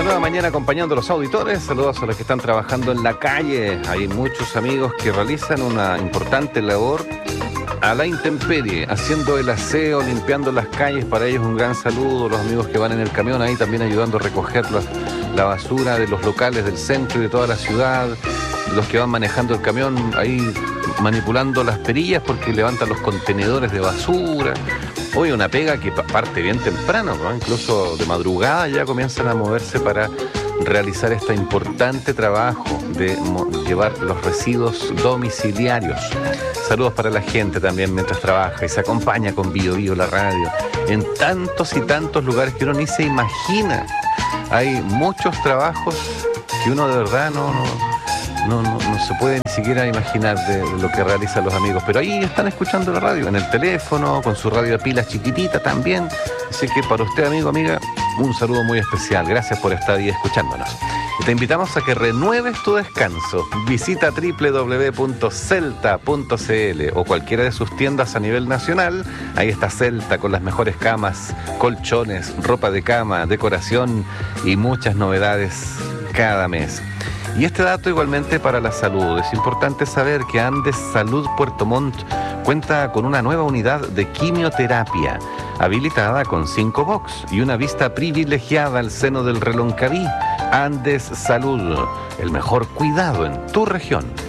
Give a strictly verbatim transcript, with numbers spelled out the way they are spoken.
nueva mañana acompañando a los auditores. Saludos a los que están trabajando en la calle. Hay muchos amigos que realizan una importante labor a la intemperie, haciendo el aseo, limpiando las calles. Para ellos un gran saludo. Los amigos que van en el camión ahí también ayudando a recoger la, la basura de los locales del centro y de toda la ciudad. Los que van manejando el camión ahí manipulando las perillas porque levantan los contenedores de basura. Hoy una pega que parte bien temprano, ¿no? Incluso de madrugada ya comienzan a moverse para realizar este importante trabajo de llevar los residuos domiciliarios. Saludos para la gente también mientras trabaja y se acompaña con Bio Bio, la radio, en tantos y tantos lugares que uno ni se imagina. Hay muchos trabajos que uno de verdad no... no No, no, no se puede ni siquiera imaginar de lo que realizan los amigos, pero ahí están escuchando la radio, en el teléfono, con su radio de pilas chiquitita también. Así que para usted, amigo, amiga, un saludo muy especial. Gracias por estar ahí escuchándonos. Y te invitamos a que renueves tu descanso. Visita doble u doble u doble u punto celta punto c l o cualquiera de sus tiendas a nivel nacional. Ahí está Celta con las mejores camas, colchones, ropa de cama, decoración y muchas novedades cada mes. Y este dato igualmente para la salud. Es importante saber que Andes Salud Puerto Montt cuenta con una nueva unidad de quimioterapia, habilitada con cinco box y una vista privilegiada al seno del Reloncaví. Andes Salud, el mejor cuidado en tu región.